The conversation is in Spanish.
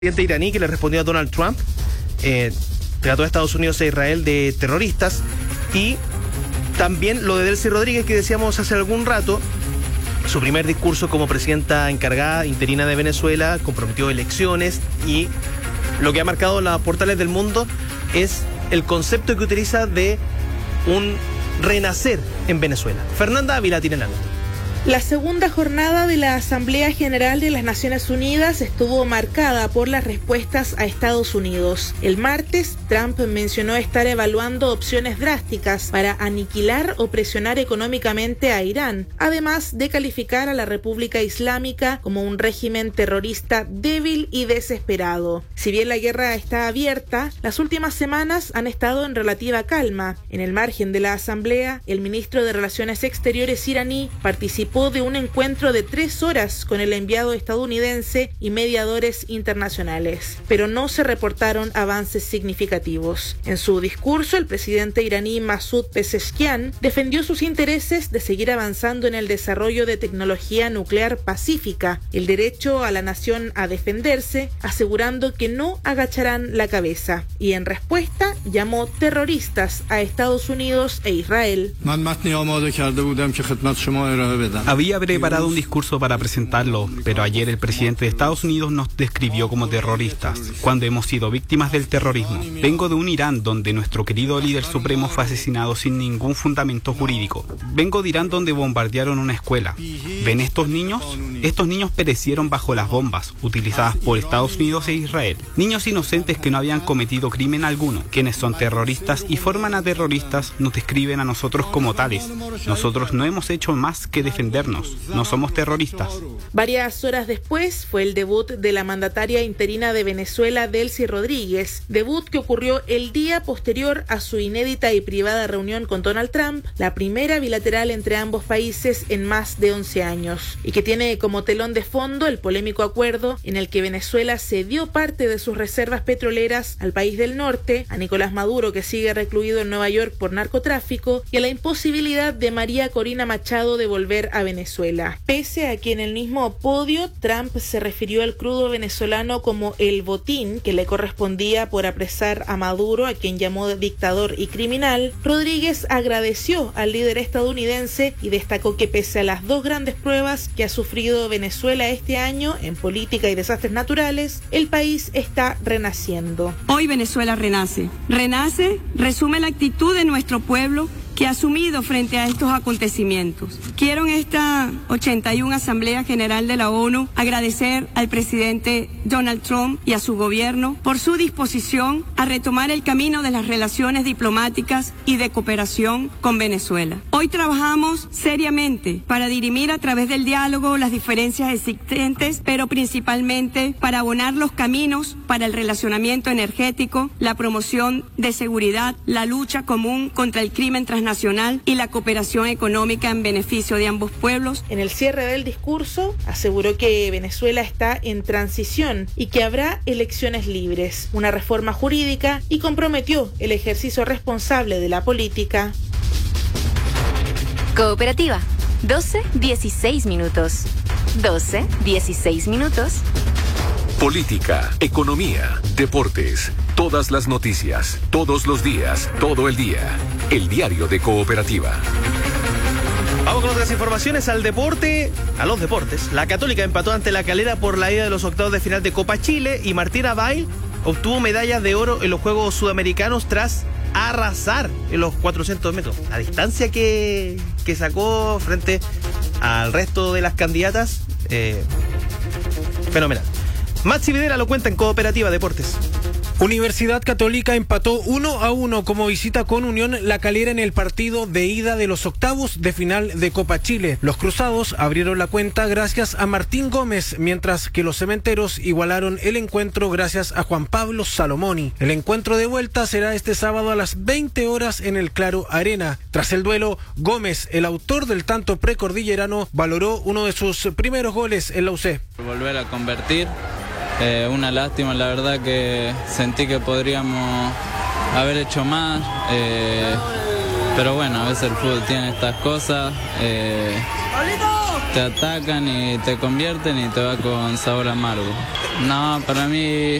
presidente iraní que le respondió a Donald Trump, trató a Estados Unidos e Israel de terroristas, y también lo de Delcy Rodríguez que decíamos hace algún rato. Su primer discurso como presidenta encargada interina de Venezuela comprometió elecciones, y lo que ha marcado los portales del mundo es el concepto que utiliza de un renacer en Venezuela. Fernanda Ávila tiene la nota. La segunda jornada de la Asamblea General de las Naciones Unidas estuvo marcada por las respuestas a Estados Unidos. El martes, Trump mencionó estar evaluando opciones drásticas para aniquilar o presionar económicamente a Irán, además de calificar a la República Islámica como un régimen terrorista débil y desesperado. Si bien la guerra está abierta, las últimas semanas han estado en relativa calma. En el margen de la Asamblea, el ministro de Relaciones Exteriores iraní participó de un encuentro de 3 horas con el enviado estadounidense y mediadores internacionales, pero no se reportaron avances significativos. En su discurso, el presidente iraní Masoud Pezeshkian defendió sus intereses de seguir avanzando en el desarrollo de tecnología nuclear pacífica, el derecho a la nación a defenderse, asegurando que no agacharán la cabeza, y en respuesta llamó terroristas a Estados Unidos e Israel. Había preparado un discurso para presentarlo, pero ayer el presidente de Estados Unidos nos describió como terroristas, cuando hemos sido víctimas del terrorismo. Vengo de un Irán donde nuestro querido líder supremo fue asesinado sin ningún fundamento jurídico. Vengo de Irán donde bombardearon una escuela. ¿Ven estos niños? Estos niños perecieron bajo las bombas utilizadas por Estados Unidos e Israel. Niños inocentes que no habían cometido crimen alguno. Quienes son terroristas y forman a terroristas nos describen a nosotros como tales. Nosotros no hemos hecho más que defendernos. No somos terroristas. Varias horas después fue el debut de la mandataria interina de Venezuela, Delcy Rodríguez, debut que ocurrió el día posterior a su inédita y privada reunión con Donald Trump, la primera bilateral entre ambos países en más de 11 años, y que tiene como telón de fondo el polémico acuerdo en el que Venezuela cedió parte de sus reservas petroleras al país del norte, a Nicolás Maduro, que sigue recluido en Nueva York por narcotráfico, y a la imposibilidad de María Corina Machado de volver a Venezuela. Pese a que en el mismo podio Trump se refirió al crudo venezolano como el botín que le correspondía por apresar a Maduro, a quien llamó dictador y criminal, Rodríguez agradeció al líder estadounidense y destacó que pese a las 2 grandes pruebas que ha sufrido Venezuela este año en política y desastres naturales, el país está renaciendo. Hoy Venezuela renace. Resume la actitud de nuestro pueblo que ha asumido frente a estos acontecimientos. Quiero en esta 81 Asamblea General de la ONU agradecer al presidente Donald Trump y a su gobierno por su disposición a retomar el camino de las relaciones diplomáticas y de cooperación con Venezuela. Hoy trabajamos seriamente para dirimir a través del diálogo las diferencias existentes, pero principalmente para abonar los caminos para el relacionamiento energético, la promoción de seguridad, la lucha común contra el crimen transnacional y la cooperación económica en beneficio de ambos pueblos. En el cierre del discurso aseguró que Venezuela está en transición y que habrá elecciones libres, una reforma jurídica, y comprometió el ejercicio responsable de la política. Cooperativa, 12:16 minutos. 12:16 minutos. Política, economía, deportes, todas las noticias, todos los días, todo el día. El diario de Cooperativa. Vamos con otras informaciones a los deportes. La Católica empató ante la Calera por la ida de los octavos de final de Copa Chile, y Martina Bail obtuvo medallas de oro en los Juegos Sudamericanos tras arrasar en los 400 metros. La distancia que sacó frente al resto de las candidatas, fenomenal. Maxi Videla lo cuenta en Cooperativa Deportes. Universidad Católica empató 1-1 como visita con Unión La Calera en el partido de ida de los octavos de final de Copa Chile. Los cruzados abrieron la cuenta gracias a Martín Gómez, mientras que los cementeros igualaron el encuentro gracias a Juan Pablo Salomoni. El encuentro de vuelta será este sábado a las 20 horas en el Claro Arena. Tras el duelo, Gómez, el autor del tanto precordillerano, valoró uno de sus primeros goles en la UC. Volver a convertir. Una lástima, la verdad que sentí que podríamos haber hecho más, pero bueno, a veces el fútbol tiene estas cosas. te atacan y te convierten y te va con sabor amargo. No, para mí